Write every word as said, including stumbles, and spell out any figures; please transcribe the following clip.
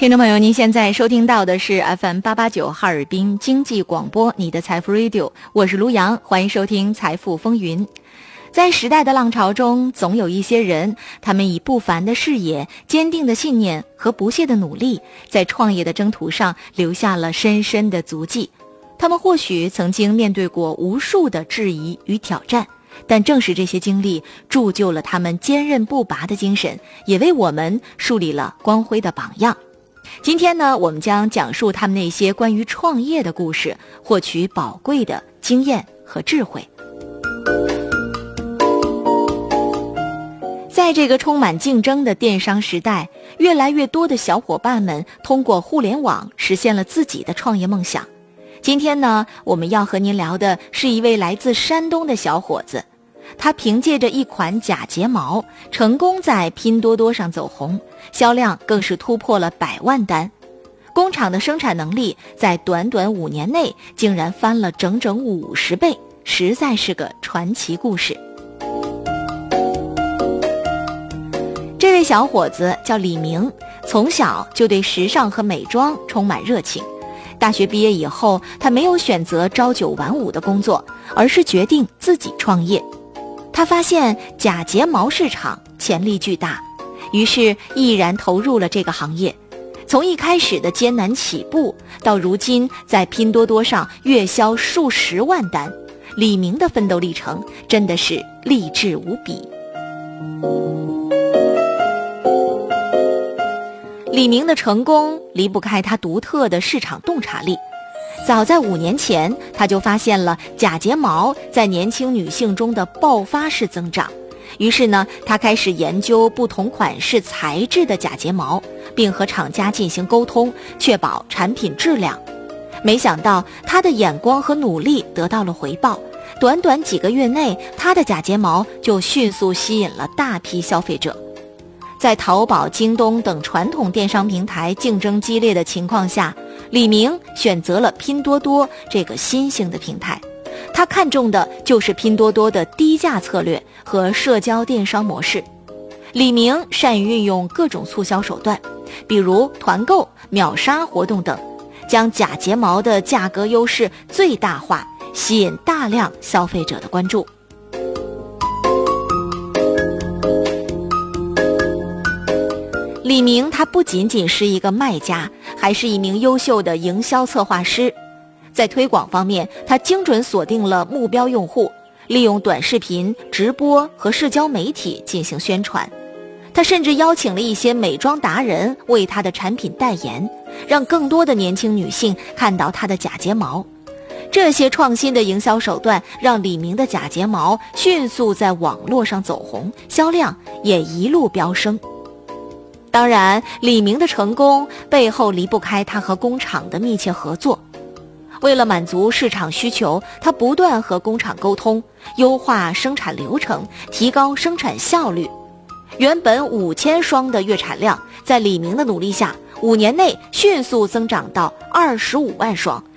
听众朋友，您现在收听到的是 F M 八八九哈尔滨经济广播，你的财富 Radio， 我是卢阳，欢迎收听财富风云。在时代的浪潮中，总有一些人，他们以不凡的视野、坚定的信念和不懈的努力，在创业的征途上留下了深深的足迹。他们或许曾经面对过无数的质疑与挑战，但正是这些经历铸就了他们坚韧不拔的精神，也为我们树立了光辉的榜样。今天呢，我们将讲述他们那些关于创业的故事，获取宝贵的经验和智慧。在这个充满竞争的电商时代，越来越多的小伙伴们通过互联网实现了自己的创业梦想。今天呢，我们要和您聊的是一位来自山东的小伙子，他凭借着一款假睫毛，成功在拼多多上走红，销量更是突破了百万单。工厂的生产能力在短短五年内竟然翻了整整五十倍，实在是个传奇故事。这位小伙子叫李明，从小就对时尚和美妆充满热情。大学毕业以后，他没有选择朝九晚五的工作，而是决定自己创业。他发现假睫毛市场潜力巨大，于是毅然投入了这个行业。从一开始的艰难起步，到如今在拼多多上月销数十万单，李明的奋斗历程真的是励志无比。李明的成功离不开他独特的市场洞察力。早在五年前，他就发现了假睫毛在年轻女性中的爆发式增长。于是呢，他开始研究不同款式材质的假睫毛，并和厂家进行沟通，确保产品质量。没想到他的眼光和努力得到了回报，短短几个月内，他的假睫毛就迅速吸引了大批消费者。在淘宝、京东等传统电商平台竞争激烈的情况下，李明选择了拼多多这个新兴的平台。他看重的就是拼多多的低价策略和社交电商模式。李明善于运用各种促销手段，比如团购、秒杀活动等，将假睫毛的价格优势最大化，吸引大量消费者的关注。李明他不仅仅是一个卖家，还是一名优秀的营销策划师。在推广方面，他精准锁定了目标用户，利用短视频、直播和社交媒体进行宣传。他甚至邀请了一些美妆达人为他的产品代言，让更多的年轻女性看到他的假睫毛。这些创新的营销手段让李明的假睫毛迅速在网络上走红，销量也一路飙升。当然，李明的成功背后离不开他和工厂的密切合作。为了满足市场需求，他不断和工厂沟通，优化生产流程，提高生产效率。原本五千双的月产量，在李明的努力下，五年内迅速增长到二十五万双，